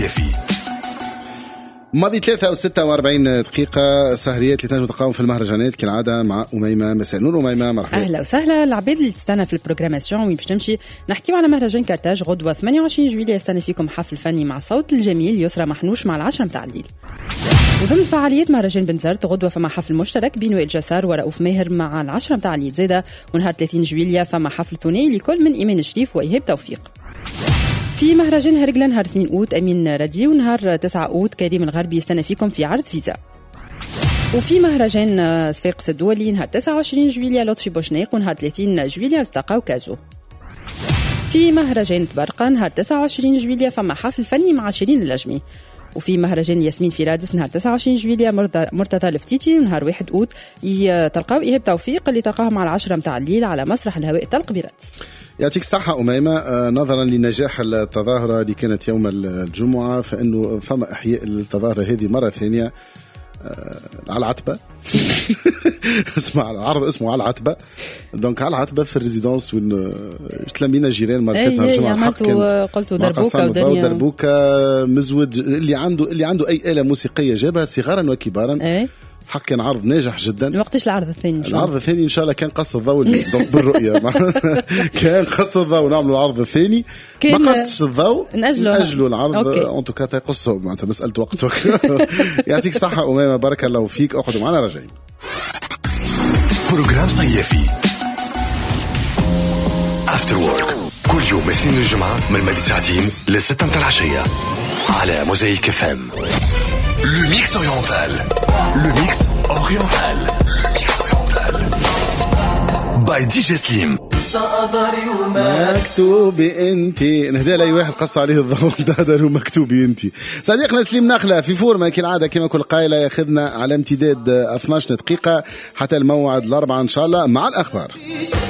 ماضي 43 دقيقة سهريات اللي تنجم تلقاهم في المهرجانات كالعادة مع أميمة. مساء النور أميمة، مرحبا. أهلا وسهلا. العباد اللي تستنى في البروغراماسيون وين باش تمشي نحكيو على مهرجان كارتاج غدوة 28 جويلية. يستنى فيكم حفل فني مع الصوت الجميل يسرى محنوش مع 10 متاع الليل. وضمن فعاليات مهرجان بنزرت غدوة فما حفل مشترك بين وائل جسار ورؤوف ماهر مع 10 متاع الليل زاده. ونهار 30 جويلية فما حفل ثنائي لكل من إيمان شريف وإيهاب توفيق. في مهرجان هرقلة نهار 2 أوت أمين ردي، ونهار 9 أوت كريم الغربي يستنى فيكم في عرض فيزا. وفي مهرجان صفاقس الدولي نهار 29 جويلية لطفي بوشناق، ونهار 30 جويلية استقى وكازو. في مهرجان تبرقة نهار 29 جويلية فما حفل فني مع شيرين اللجمي. وفي مهرجان ياسمين في رادس نهار 29 جويلية مرتضى الفتيتي، ونهار 1 أوت تلقاو إيهاب توفيق اللي تلقاهم على 10 متاع الليل على مسرح الهواء طلق برادس. يعطيك الصحة أميمة. نظرا لنجاح التظاهرة اللي كانت يوم الجمعة فإنه فما إحياء التظاهرة هذه مرة ثانية على العتبة. اسمع العرض اسمه على العتبة، دونك على العتبة في الريزيدانس وين تلمينا جيران مركتنا الجمعة الحق قلتوا دربوكا مزود اللي عنده أي آلة موسيقية جابها صغارا وكبارا. حق كان عرض ناجح جدا. وقتش العرض الثاني؟ العرض الثاني ان شاء الله كان قص الضوء بالرؤيه. كان قص الضوء نعملوا العرض الثاني، ما قصش الضوء نأجلوا العرض ان توكا تقصوا معناتها مساله وقت. يعطيك صحه أميمة، بارك الله فيك. اقعدوا معنا راجعين. بروجرام صيفي افتر وورك كل يوم اثنين الجمعه من الماضي ساعتين ل6 متاع العشيه على موزايك اف ام. Le mix oriental. Le mix oriental. Le mix oriental. By DJ Slim. مكتوبي انتي نهدى لأي واحد قص عليه الضوء. هذا هو مكتوبي انتي. صديقنا سليم نخلة في فورمة كالعادة كما كل قائلة ياخذنا على امتداد 12 دقيقة حتى الموعد 4 ان شاء الله مع الأخبار.